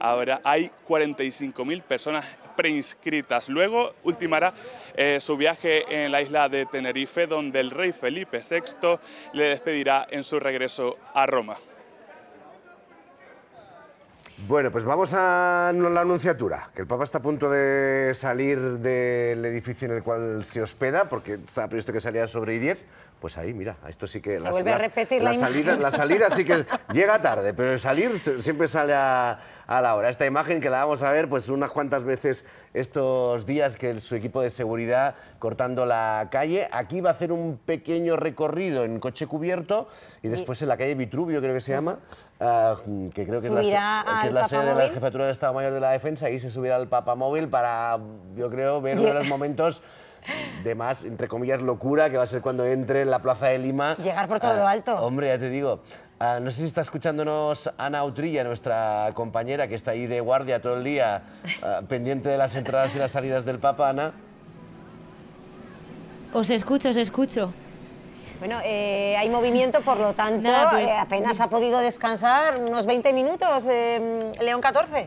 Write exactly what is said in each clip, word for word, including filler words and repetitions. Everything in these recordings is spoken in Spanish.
ahora hay cuarenta y cinco mil personas preinscritas. Luego ultimará eh, su viaje en la isla de Tenerife, donde el rey Felipe sexto le despedirá en su regreso a Roma. Bueno, pues vamos a la Anunciatura, que el Papa está a punto de salir del edificio en el cual se hospeda, porque estaba previsto que saliera sobre I diez. Pues ahí, mira, esto sí que... Se vuelve a repetir la, la salida, imagen. la salida sí que llega tarde, pero el salir siempre sale a, a la hora. Esta imagen que la vamos a ver pues unas cuantas veces estos días, que su equipo de seguridad cortando la calle. Aquí va a hacer un pequeño recorrido en coche cubierto y después en la calle Vitruvio, creo que se llama, uh, que creo que Subirá es la, que es la sede de la Jefatura de Estado Mayor de la Defensa. Ahí se subirá el Papamóvil para, yo creo, ver uno de los momentos de más, entre comillas, locura, que va a ser cuando entre en la Plaza de Lima. Llegar por todo uh, lo alto. Hombre, ya te digo. Uh, no sé si está escuchándonos Ana Utrilla, nuestra compañera, que está ahí de guardia todo el día, uh, pendiente de las entradas y las salidas del Papa. Ana. Os escucho, os escucho. Bueno, eh, hay movimiento, por lo tanto, Nada, pues, eh, apenas ha podido descansar unos veinte minutos, eh, León catorce.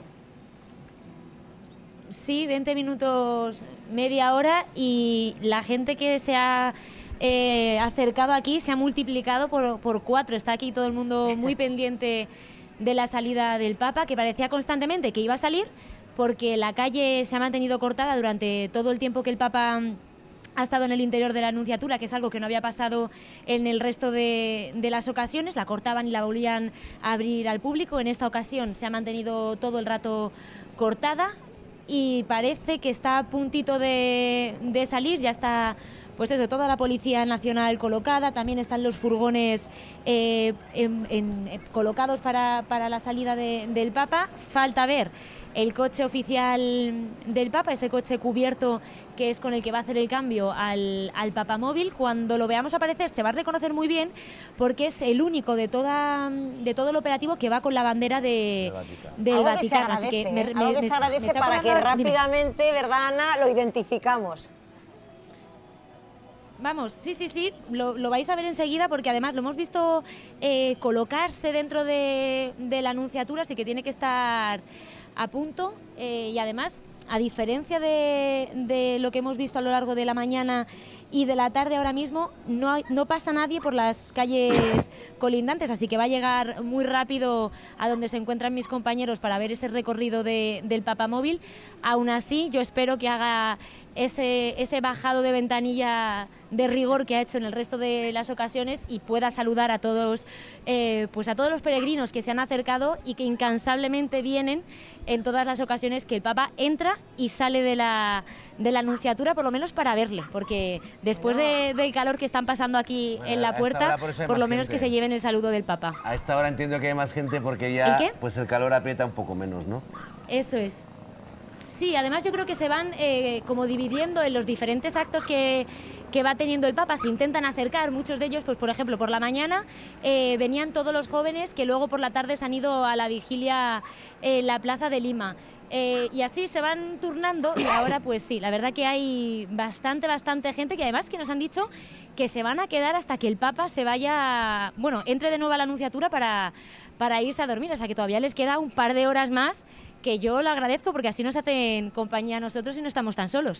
Sí, veinte minutos, media hora, y la gente que se ha eh, acercado aquí se ha multiplicado por, por cuatro. Está aquí todo el mundo muy pendiente de la salida del Papa, que parecía constantemente que iba a salir, porque la calle se ha mantenido cortada durante todo el tiempo que el Papa ha estado en el interior de la Anunciatura, que es algo que no había pasado en el resto de, de las ocasiones. La cortaban y la volvían a abrir al público. En esta ocasión se ha mantenido todo el rato cortada y parece que está a puntito de, de salir. Ya está, pues eso, toda la Policía Nacional colocada. También están los furgones eh, en, en, colocados para, para la salida de, del Papa. Falta ver el coche oficial del Papa, ese coche cubierto que es con el que va a hacer el cambio al, al Papamóvil. Cuando lo veamos aparecer se va a reconocer muy bien, porque es el único de, toda, de todo el operativo que va con la bandera de, del Algo Vaticano. que se agradece, Así que me, ¿eh? me, Algo que me, se agradece me está para que acordando- rápidamente, dime. ¿Verdad, Ana?, lo identificamos. Vamos, sí, sí, sí, lo, lo vais a ver enseguida, porque además lo hemos visto eh, colocarse dentro de, de la Anunciatura, así que tiene que estar a punto. Eh, y además, a diferencia de, de lo que hemos visto a lo largo de la mañana y de la tarde ahora mismo, no, hay, no pasa nadie por las calles colindantes, así que va a llegar muy rápido a donde se encuentran mis compañeros para ver ese recorrido de, del Papamóvil. Aún así, yo espero que haga ese, ese bajado de ventanilla de rigor que ha hecho en el resto de las ocasiones y pueda saludar a todos, eh, pues a todos los peregrinos que se han acercado y que incansablemente vienen en todas las ocasiones que el Papa entra y sale de la, de la Anunciatura, por lo menos para verle, porque después de, del calor que están pasando aquí Bueno, en la a esta puerta, hora por eso hay por más lo menos gente. que se lleven el saludo del Papa. A esta hora entiendo que hay más gente porque ya ¿El qué? pues el calor aprieta un poco menos, ¿no? Eso es. Sí, además yo creo que se van eh, como dividiendo en los diferentes actos que, que va teniendo el Papa. Se intentan acercar, muchos de ellos, pues por ejemplo, por la mañana eh, venían todos los jóvenes que luego por la tarde se han ido a la vigilia en la Plaza de Lima. Eh, y así se van turnando y ahora pues sí, la verdad que hay bastante, bastante gente que además que nos han dicho que se van a quedar hasta que el Papa se vaya, bueno, entre de nuevo a la Anunciatura para, para irse a dormir, o sea que todavía les queda un par de horas más, que yo lo agradezco porque así nos hacen compañía a nosotros y no estamos tan solos.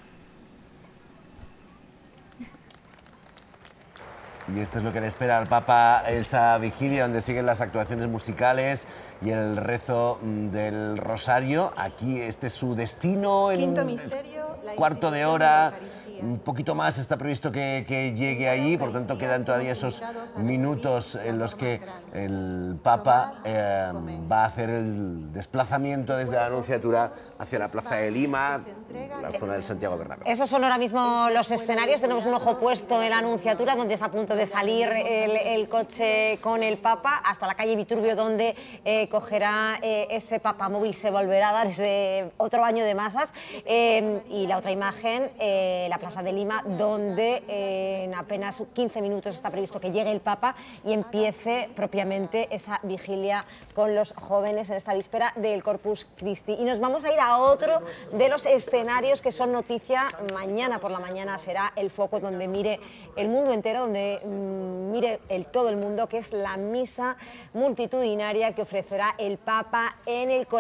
Y esto es lo que le espera al Papa, esa vigilia donde siguen las actuaciones musicales y el rezo del rosario. Aquí este es su destino, en Quinto un misterio, la cuarto de institución hora, de la Eucaristía. un poquito más está previsto que, que llegue allí, por tanto quedan todavía esos minutos en los que el Papa eh, va a hacer el desplazamiento desde la Anunciatura hacia la Plaza de Lima, la zona del Santiago Bernabéu. Esos son ahora mismo los escenarios. Tenemos un ojo puesto en la Anunciatura, donde está a punto de salir el, el coche con el Papa, hasta la calle Vitruvio, donde eh, cogerá eh, ese Papamóvil, se volverá a dar ese otro baño de masas. Eh, y la otra imagen, eh, la Plaza de Lima, donde eh, en apenas quince minutos está previsto que llegue el Papa y empiece propiamente esa vigilia con los jóvenes en esta víspera del Corpus Christi. Y nos vamos a ir a otro de los escenarios que son noticia. Mañana por la mañana será el foco donde mire el mundo entero, donde mmm, mire el, todo el mundo, que es la misa multitudinaria que ofrecerá el Papa en el corazón